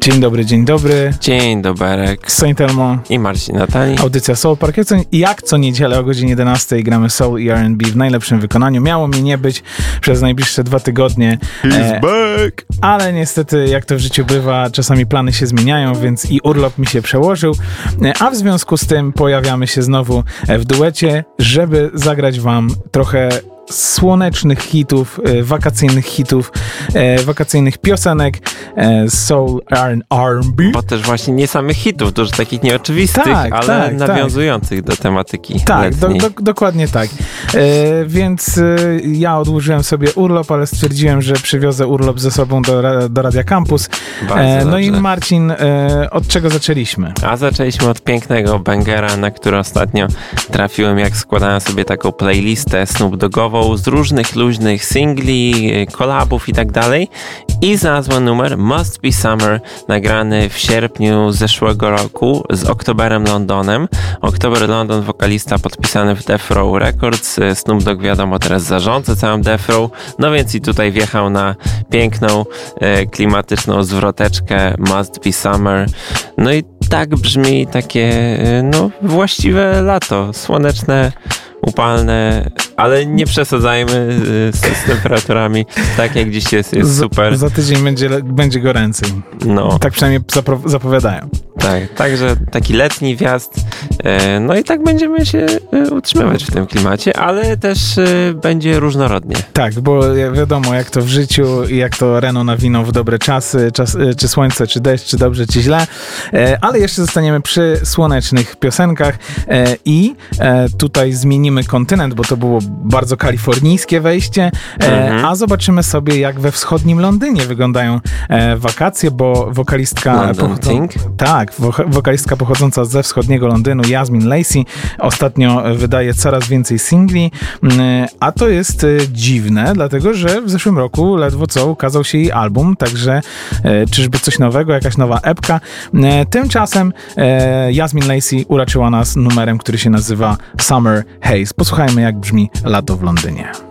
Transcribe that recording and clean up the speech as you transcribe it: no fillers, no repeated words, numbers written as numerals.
Dzień dobry, dzień dobry. Dzień doberek. Saint Elmo I Marcin Natali. Audycja Soul Park. Jak co niedzielę o godzinie 11 gramy soul i R&B w najlepszym wykonaniu. Miało mi nie być przez najbliższe 2 tygodnie. He's back! Ale niestety, jak to w życiu bywa, czasami plany się zmieniają, więc i urlop mi się przełożył. A w związku z tym pojawiamy się znowu w duecie, żeby zagrać wam trochę słonecznych hitów, wakacyjnych piosenek, soul, R&B. Bo też właśnie nie samych hitów, dużo takich nieoczywistych, ale nawiązujących do tematyki. Tak, dokładnie tak. Więc ja odłożyłem sobie urlop, ale stwierdziłem, że przywiozę urlop ze sobą do Radia Campus. No i Marcin, od czego zaczęliśmy? A zaczęliśmy od pięknego bangera, na który ostatnio trafiłem, jak składałem sobie taką playlistę Snoop Doggową z różnych luźnych singli, kolabów i tak dalej. I znalazłem numer Must Be Summer, nagrany w sierpniu zeszłego roku z Oktoberem Londonem. Oktober London, wokalista podpisany w Death Row Records. Snoop Dogg, wiadomo, teraz zarządza całym Death Row. No więc i tutaj wjechał na piękną, klimatyczną zwroteczkę Must Be Summer. No i tak brzmi takie, właściwe lato. Słoneczne, upalne, ale nie przesadzajmy z temperaturami. Tak jak dziś jest super. Za tydzień będzie goręcej. No. Tak przynajmniej zapowiadają. Tak, także taki letni wjazd. No i tak będziemy się utrzymywać w tym klimacie, ale też będzie różnorodnie. Tak, bo wiadomo, jak to w życiu i jak to Reno na wino w dobre czasy, czy słońce, czy deszcz, czy dobrze, czy źle. Ale jeszcze zostaniemy przy słonecznych piosenkach i tutaj zmienimy kontynent, bo to było bardzo kalifornijskie wejście, a zobaczymy sobie, jak we wschodnim Londynie wyglądają wakacje, bo wokalistka wokalistka pochodząca ze wschodniego Londynu, Yasmin Lacey, ostatnio wydaje coraz więcej singli, a to jest dziwne, dlatego że w zeszłym roku ledwo co ukazał się jej album, także czyżby coś nowego, jakaś nowa epka. Tymczasem Yasmin Lacey uraczyła nas numerem, który się nazywa Summer Haze. Posłuchajmy, jak brzmi lato w Londynie.